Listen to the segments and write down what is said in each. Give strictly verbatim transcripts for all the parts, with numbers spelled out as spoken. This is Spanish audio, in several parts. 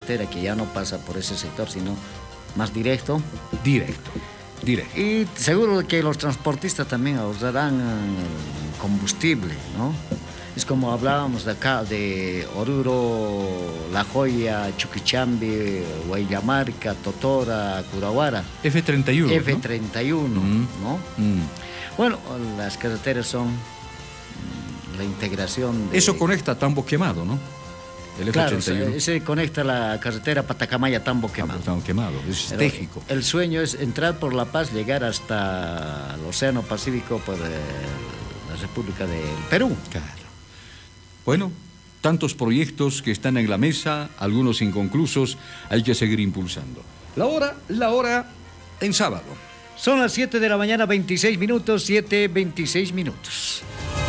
carretera que ya no pasa por ese sector, sino más directo. Directo, directo. Y seguro que los transportistas también ahorrarán combustible, ¿no? Es como hablábamos de acá, de Oruro, La Joya, Chuquichambi, Huallamarca, Totora, Curahuara. F treinta y uno. F treinta y uno, ¿no? ¿no? Mm. Bueno, las carreteras son mm, la integración de... Eso conecta a Tambo Quemado, ¿no? El Claro, F treinta y uno. se, se conecta la carretera Patacamaya-Tambo Quemado. Tambo Quemado, es Pero estratégico. el sueño es entrar por La Paz, llegar hasta el Océano Pacífico por eh, la República del Perú. Claro. Bueno, tantos proyectos que están en la mesa, algunos inconclusos, hay que seguir impulsando. La hora, la hora en sábado. Son las siete de la mañana, veintiséis minutos, siete, veintiséis minutos.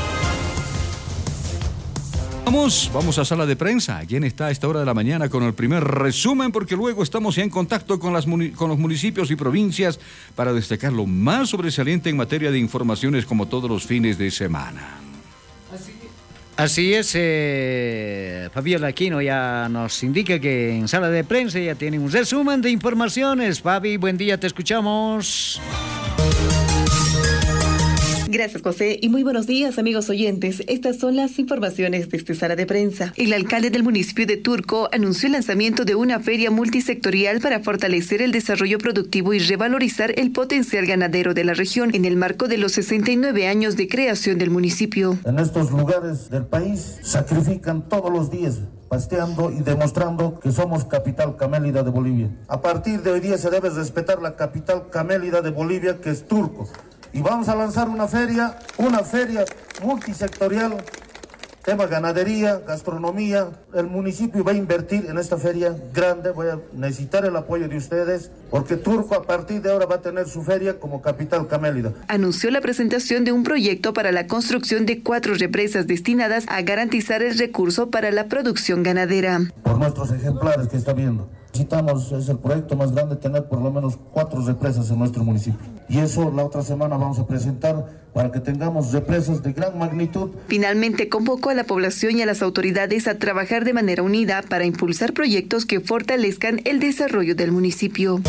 Vamos, vamos a sala de prensa. ¿Quién está a esta hora de la mañana con el primer resumen? Porque luego estamos ya en contacto con, las muni- con los municipios y provincias para destacar lo más sobresaliente en materia de informaciones como todos los fines de semana. Así es, eh, Fabiola Aquino ya nos indica que en sala de prensa ya tiene un resumen de informaciones. Fabi, buen día, te escuchamos. Gracias, José, y muy buenos días, amigos oyentes. Estas son las informaciones de esta sala de prensa. El alcalde del municipio de Turco anunció el lanzamiento de una feria multisectorial para fortalecer el desarrollo productivo y revalorizar el potencial ganadero de la región en el marco de los sesenta y nueve años de creación del municipio. En estos lugares del país sacrifican todos los días, pasteando y demostrando que somos capital camélida de Bolivia. A partir de hoy día se debe respetar la capital camélida de Bolivia, que es Turco. Y vamos a lanzar una feria, una feria multisectorial, tema ganadería, gastronomía. El municipio va a invertir en esta feria grande, voy a necesitar el apoyo de ustedes, porque Turco a partir de ahora va a tener su feria como capital camélida. Anunció la presentación de un proyecto para la construcción de cuatro represas destinadas a garantizar el recurso para la producción ganadera. Por nuestros ejemplares que está viendo. Necesitamos, es el proyecto más grande, tener por lo menos cuatro represas en nuestro municipio. Y eso la otra semana vamos a presentar para que tengamos represas de gran magnitud. Finalmente convocó a la población y a las autoridades a trabajar de manera unida para impulsar proyectos que fortalezcan el desarrollo del municipio.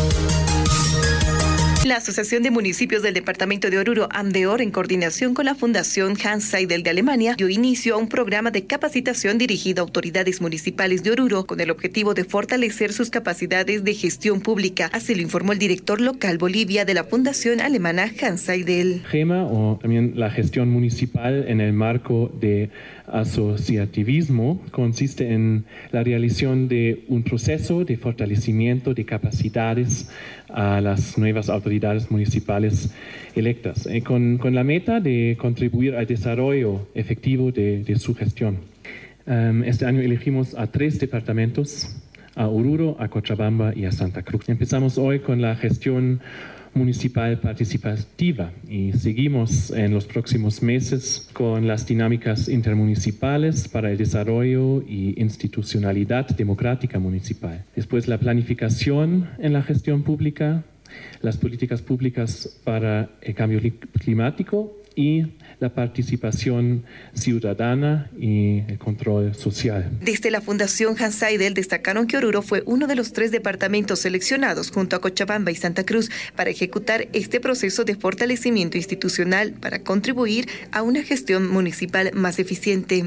La Asociación de Municipios del Departamento de Oruro, AMDEOR, en coordinación con la Fundación Hans Seidel de Alemania, dio inicio a un programa de capacitación dirigido a autoridades municipales de Oruro con el objetivo de fortalecer sus capacidades de gestión pública. Así lo informó el director local Bolivia de la Fundación Alemana Hans Seidel. GEMA, o también la gestión municipal en el marco de asociativismo, consiste en la realización de un proceso de fortalecimiento de capacidades a las nuevas autoridades municipales electas, eh, con, con la meta de contribuir al desarrollo efectivo de, de su gestión. Um, este año elegimos a tres departamentos, a Oruro, a Cochabamba y a Santa Cruz. Empezamos hoy con la gestión municipal participativa y seguimos en los próximos meses con las dinámicas intermunicipales para el desarrollo y institucionalidad democrática municipal. Después la planificación en la gestión pública, las políticas públicas para el cambio climático y la participación ciudadana y el control social. Desde la Fundación Hans Seidel destacaron que Oruro fue uno de los tres departamentos seleccionados junto a Cochabamba y Santa Cruz para ejecutar este proceso de fortalecimiento institucional para contribuir a una gestión municipal más eficiente.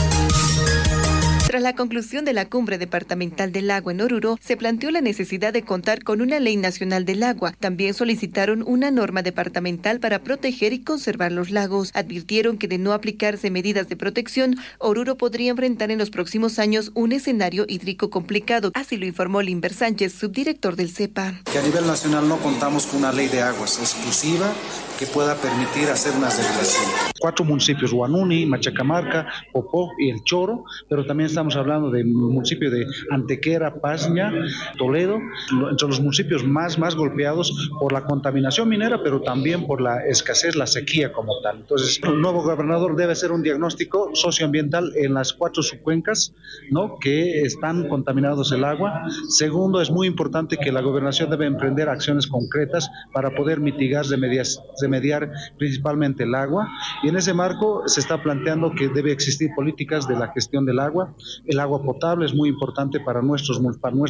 Tras la conclusión de la Cumbre Departamental del Agua en Oruro, se planteó la necesidad de contar con una ley nacional del agua. También solicitaron una norma departamental para proteger y conservar los lagos. Advirtieron que de no aplicarse medidas de protección, Oruro podría enfrentar en los próximos años un escenario hídrico complicado. Así lo informó Limber Sánchez, subdirector del CEPA. Que a nivel nacional no contamos con una ley de aguas exclusiva que pueda permitir hacer una regulación. Cuatro municipios, Huanuni, Machacamarca, Popó y El Choro, pero también estamos hablando del municipio de Antequera, Pazña, Toledo, entre los municipios más, más golpeados por la contaminación minera, pero también por la escasez, la sequía como tal. Entonces, el nuevo gobernador debe hacer un diagnóstico socioambiental en las cuatro subcuencas, ¿no?, que están contaminados el agua. Segundo, es muy importante que la gobernación debe emprender acciones concretas para poder mitigar, remediar, remediar principalmente el agua. Y en ese marco se está planteando que debe existir políticas de la gestión del agua. El agua potable es muy importante para nuestros, para nuestros